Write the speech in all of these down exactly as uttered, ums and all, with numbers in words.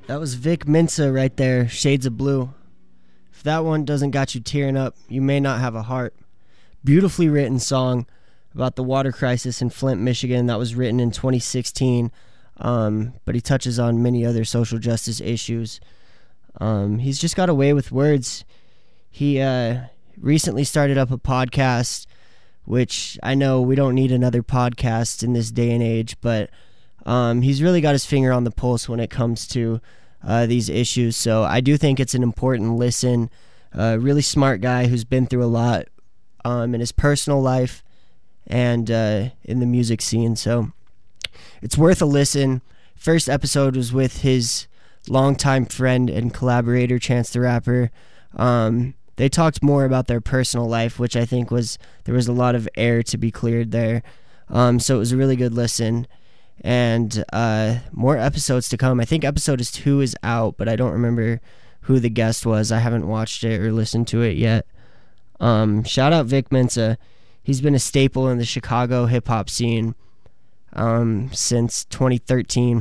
That was Vic Mensa right there, Shades of Blue. If that one doesn't got you tearing up, you may not have a heart. Beautifully written song about the water crisis in Flint, Michigan that was written in twenty sixteen, um, but he touches on many other social justice issues. Um, he's just got a way with words. He uh, recently started up a podcast, which I know we don't need another podcast in this day and age, but um, he's really got his finger on the pulse when it comes to uh, these issues. So I do think it's an important listen. A uh, really smart guy who's been through a lot um, in his personal life and uh, in the music scene. So it's worth a listen. First episode was with his longtime friend and collaborator, Chance the Rapper. Um, they talked more about their personal life, which I think was, there was a lot of air to be cleared there. Um, so it was a really good listen. And uh, more episodes to come. I think episode is two is out, but I don't remember who the guest was. I haven't watched it or listened to it yet. Um, shout out Vic Mensa. He's been a staple in the Chicago hip-hop scene um, since twenty thirteen.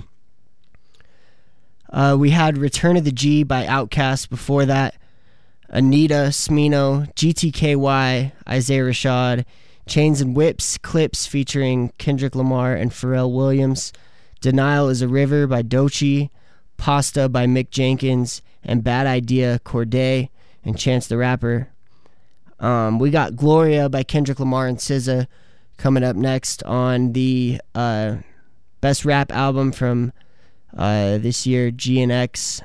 Uh, we had Return of the G by Outkast before that. Anita, Smino, G T K Y, Isaiah Rashad, Chains and Whips, Clips featuring Kendrick Lamar and Pharrell Williams, Denial is a River by Doechii, Pasta by Mick Jenkins, and Bad Idea, Cordae, and Chance the Rapper. Um, we got Gloria by Kendrick Lamar and S Z A coming up next on the uh, Best Rap Album from uh, this year, G N X.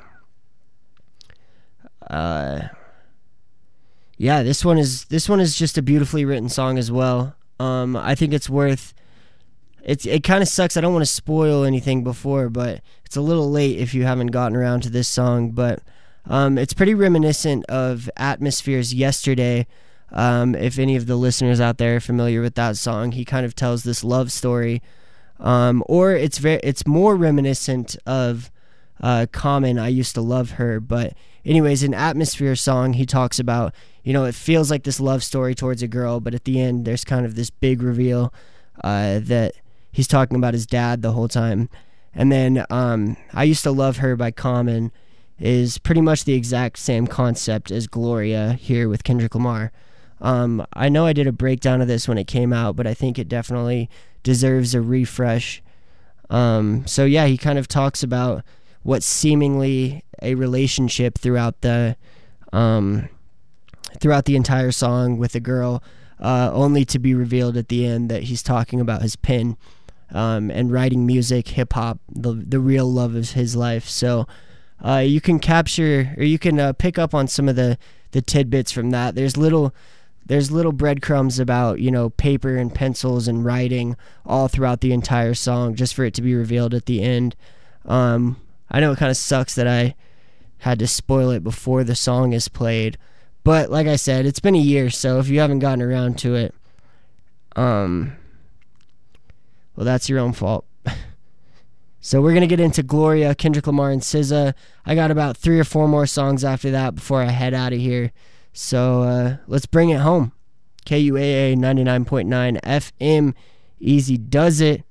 Uh... Yeah, this one is this one is just a beautifully written song as well. Um, I think it's worth. It's it kind of sucks. I don't want to spoil anything before, but it's a little late if you haven't gotten around to this song. But um, it's pretty reminiscent of Atmosphere's Yesterday. Um, if any of the listeners out there are familiar with that song, he kind of tells this love story, um, or it's very it's more reminiscent of uh, Common. I Used to Love Her, but anyways, in Atmosphere song, he talks about, you know, it feels like this love story towards a girl, but at the end, there's kind of this big reveal uh, that he's talking about his dad the whole time. And then um, I Used to Love Her by Common is pretty much the exact same concept as Gloria here with Kendrick Lamar. Um, I know I did a breakdown of this when it came out, but I think it definitely deserves a refresh. Um, so yeah, he kind of talks about what's seemingly a relationship throughout the um, throughout the entire song with a girl, uh, only to be revealed at the end that he's talking about his pen um, and writing music, hip-hop, the the real love of his life. So uh, you can capture, or you can uh, pick up on some of the, the tidbits from that. There's little there's little breadcrumbs about, you know, paper and pencils and writing all throughout the entire song just for it to be revealed at the end. Um, I know it kind of sucks that I had to spoil it before the song is played, but like I said, it's been a year, so if you haven't gotten around to it, um, well, that's your own fault. So we're going to get into Gloria, Kendrick Lamar, and S Z A. I got about three or four more songs after that before I head out of here, so uh, let's bring it home. K U A A ninety-nine point nine F M, Easy Does It.